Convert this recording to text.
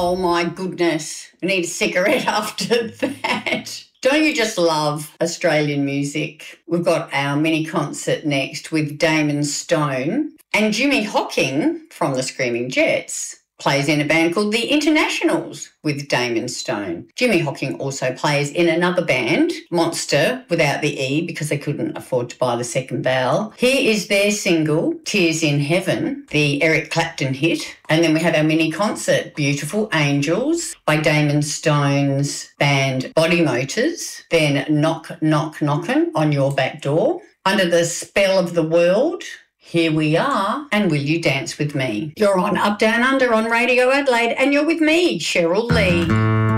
Oh, my goodness. I need a cigarette after that. Don't you just love Australian music? We've got our mini concert next with Damon Stone, and Jimmy Hocking from the Screaming Jets plays in a band called The Internationals with Damon Stone. Jimmy Hocking also plays in another band, Monster, without the E because they couldn't afford to buy the second vowel. Here is their single, Tears in Heaven, the Eric Clapton hit. And then we have our mini concert, Beautiful Angels, by Damon Stone's band Body Motors. Then Knock, Knock, Knockin' on Your Back Door. Under the Spell of the World, Here We Are, and Will You Dance With Me? You're on Up, Down, Under on Radio Adelaide, and you're with me, Cheryl Lee.